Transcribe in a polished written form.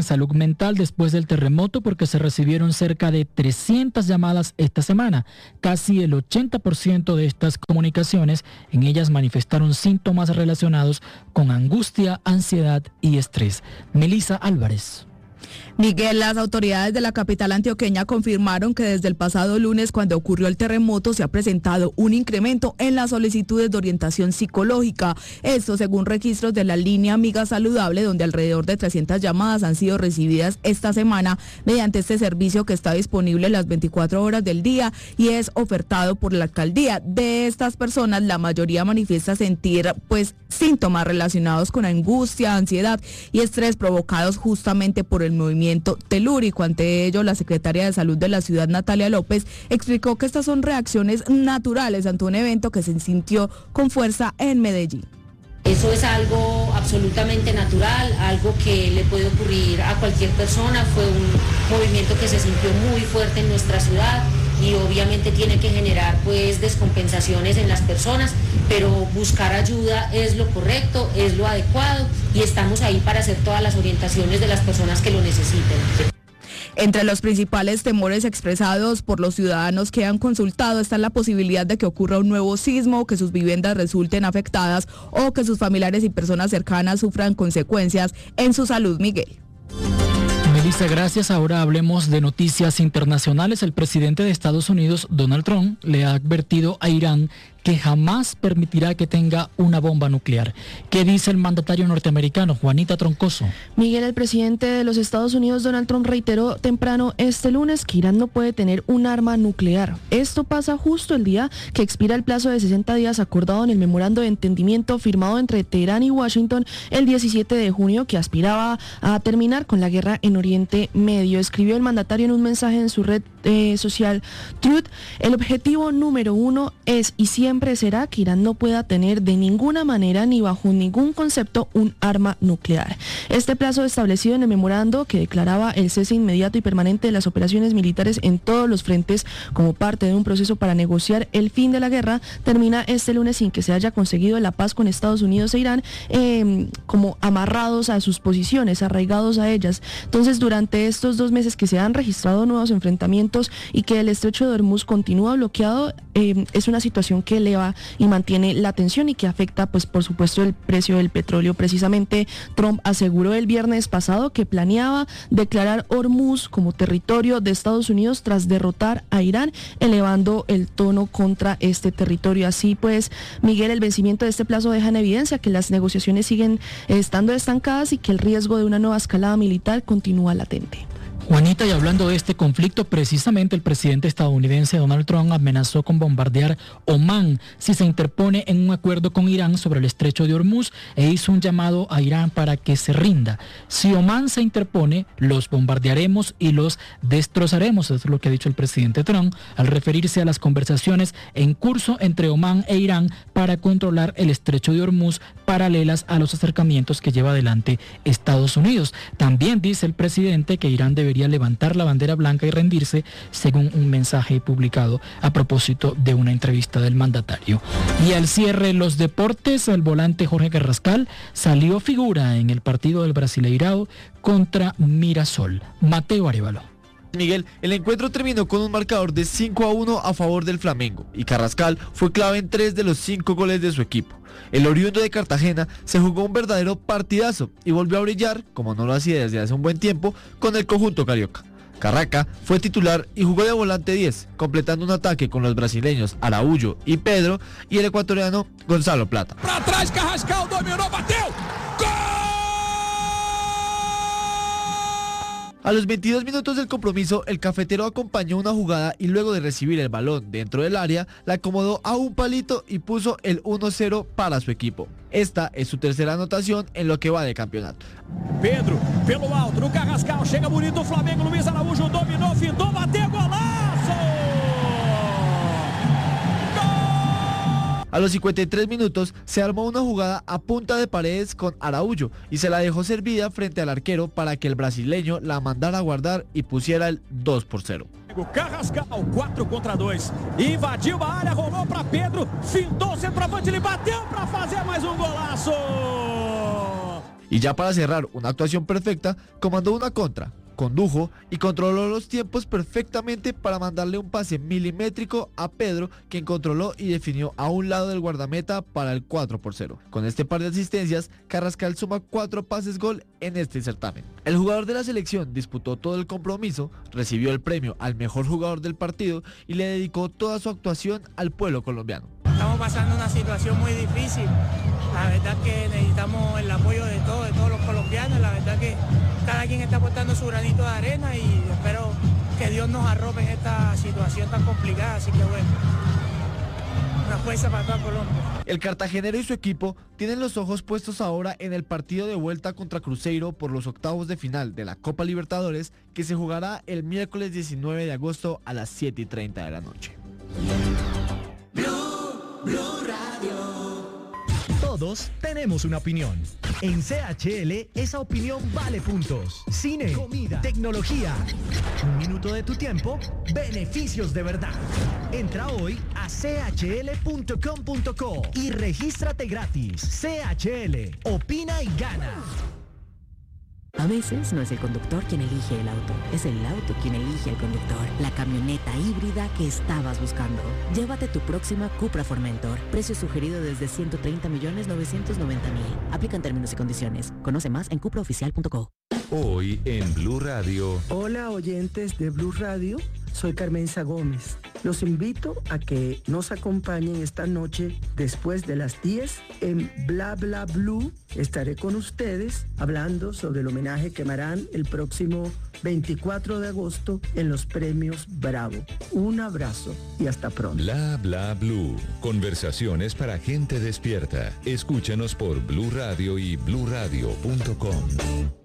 en salud mental después del terremoto porque se recibieron cerca de 300 llamadas esta semana. Casi el 80% de estas comunicaciones, en ellas manifestaron síntomas relacionados con angustia, ansiedad y estrés. Melissa Álvarez. Miguel, las autoridades de la capital antioqueña confirmaron que desde el pasado lunes, cuando ocurrió el terremoto, se ha presentado un incremento en las solicitudes de orientación psicológica. Esto según registros de la línea Amiga Saludable, donde alrededor de 300 llamadas han sido recibidas esta semana mediante este servicio que está disponible las 24 horas del día y es ofertado por la alcaldía. De estas personas, la mayoría manifiesta sentir síntomas relacionados con angustia, ansiedad y estrés provocados justamente por el movimiento telúrico. Ante ello, la secretaria de Salud de la ciudad, Natalia López, explicó que estas son reacciones naturales ante un evento que se sintió con fuerza en Medellín. Eso es algo absolutamente natural, algo que le puede ocurrir a cualquier persona. Fue un movimiento que se sintió muy fuerte en nuestra ciudad y obviamente tiene que generar descompensaciones en las personas, pero buscar ayuda es lo correcto, es lo adecuado y estamos ahí para hacer todas las orientaciones de las personas que lo necesiten. Entre los principales temores expresados por los ciudadanos que han consultado está la posibilidad de que ocurra un nuevo sismo, que sus viviendas resulten afectadas o que sus familiares y personas cercanas sufran consecuencias en su salud. Miguel. Melissa, gracias. Ahora hablemos de noticias internacionales. El presidente de Estados Unidos, Donald Trump, le ha advertido a Irán que jamás permitirá que tenga una bomba nuclear. ¿Qué dice el mandatario norteamericano, Juanita Troncoso? Miguel, el presidente de los Estados Unidos, Donald Trump, reiteró temprano este lunes que Irán no puede tener un arma nuclear. Esto pasa justo el día que expira el plazo de 60 días acordado en el memorando de entendimiento firmado entre Teherán y Washington el 17 de junio, que aspiraba a terminar con la guerra en Oriente Medio. Escribió el mandatario en un mensaje en su red social Truth: el objetivo número uno es y siempre será que Irán no pueda tener de ninguna manera ni bajo ningún concepto un arma nuclear. Este plazo establecido en el memorando, que declaraba el cese inmediato y permanente de las operaciones militares en todos los frentes como parte de un proceso para negociar el fin de la guerra, termina este lunes sin que se haya conseguido la paz con Estados Unidos e Irán, como amarrados a sus posiciones, arraigados a ellas. Entonces, durante estos 2 meses que se han registrado nuevos enfrentamientos y que el estrecho de Hormuz continúa bloqueado, es una situación que eleva y mantiene la tensión y que afecta, por supuesto, el precio del petróleo. Precisamente, Trump aseguró el viernes pasado que planeaba declarar Hormuz como territorio de Estados Unidos tras derrotar a Irán, elevando el tono contra este territorio. Así pues, Miguel, el vencimiento de este plazo deja en evidencia que las negociaciones siguen estando estancadas y que el riesgo de una nueva escalada militar continúa latente. Juanita, y hablando de este conflicto, precisamente el presidente estadounidense Donald Trump amenazó con bombardear Omán si se interpone en un acuerdo con Irán sobre el estrecho de Hormuz e hizo un llamado a Irán para que se rinda. Si Omán se interpone, los bombardearemos y los destrozaremos, eso es lo que ha dicho el presidente Trump al referirse a las conversaciones en curso entre Omán e Irán para controlar el estrecho de Hormuz, paralelas a los acercamientos que lleva adelante Estados Unidos. También dice el presidente que Irán debería levantar la bandera blanca y rendirse, según un mensaje publicado a propósito de una entrevista del mandatario. Y al cierre los deportes, el volante Jorge Carrascal salió figura en el partido del Brasileirao contra Mirasol. Mateo Arévalo. Miguel, el encuentro terminó con un marcador de 5-1 a favor del Flamengo y Carrascal fue clave en 3 de los 5 goles de su equipo. El oriundo de Cartagena se jugó un verdadero partidazo y volvió a brillar, como no lo hacía desde hace un buen tiempo, con el conjunto carioca. Carraca fue titular y jugó de volante 10, completando un ataque con los brasileños Araújo y Pedro y el ecuatoriano Gonzalo Plata. Para atrás, Carrascal dominou, bateu! A los 22 minutos del compromiso, el cafetero acompañó una jugada y luego de recibir el balón dentro del área, la acomodó a un palito y puso el 1-0 para su equipo. Esta es su tercera anotación en lo que va de campeonato. Pedro, pelo alto, no Carrascal, chega bonito o Flamengo, Luiz Araújo dominou, findou, bateu, golaço! A los 53 minutos se armó una jugada a punta de paredes con Araújo y se la dejó servida frente al arquero para que el brasileño la mandara a guardar y pusiera el 2-0. Carrascal, 4 contra 2, invadiu a área, rolou para Pedro, findou o centroavante, ele bateu para fazer mais um golaço! Y ya para cerrar una actuación perfecta, comandó una contra, condujo y controló los tiempos perfectamente para mandarle un pase milimétrico a Pedro, quien controló y definió a un lado del guardameta para el 4-0. Con este par de asistencias, Carrascal suma 4 pases gol en este certamen. El jugador de la selección disputó todo el compromiso, recibió el premio al mejor jugador del partido y le dedicó toda su actuación al pueblo colombiano. Estamos pasando una situación muy difícil, la verdad que necesitamos el apoyo de todos los colombianos, la verdad que cada quien está aportando su granito de arena y espero que Dios nos arrope en esta situación tan complicada, así que bueno, una fuerza para toda Colombia. El cartagenero y su equipo tienen los ojos puestos ahora en el partido de vuelta contra Cruzeiro por los octavos de final de la Copa Libertadores, que se jugará el miércoles 19 de agosto a las 7:30 de la noche. Blue Radio. Todos tenemos una opinión. En CHL, esa opinión vale puntos. Cine, comida, tecnología. Un minuto de tu tiempo, beneficios de verdad. Entra hoy a chl.com.co y regístrate gratis. CHL, opina y gana. A veces no es el conductor quien elige el auto, es el auto quien elige al conductor. La camioneta híbrida que estabas buscando. Llévate tu próxima Cupra Formentor. Precio sugerido desde 130.990.000. Aplican términos y condiciones. Conoce más en cupraoficial.co. Hoy en Blue Radio. Hola oyentes de Blue Radio, soy Carmenza Gómez. Los invito a que nos acompañen esta noche después de las 10 en Bla Bla Blue. Estaré con ustedes hablando sobre el homenaje que me harán el próximo 24 de agosto en los premios Bravo. Un abrazo y hasta pronto. Bla Bla Blue. Conversaciones para gente despierta. Escúchanos por Blue Radio y bluradio.com.